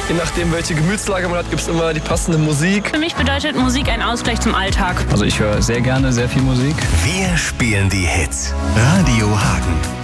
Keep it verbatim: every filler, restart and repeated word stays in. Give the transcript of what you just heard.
Je nachdem, welche Gemütslage man hat, gibt es immer die passende Musik. Für mich bedeutet Musik ein Ausgleich zum Alltag. Also ich höre sehr gerne sehr viel Musik. Wir spielen die Hits. Radio Hagen.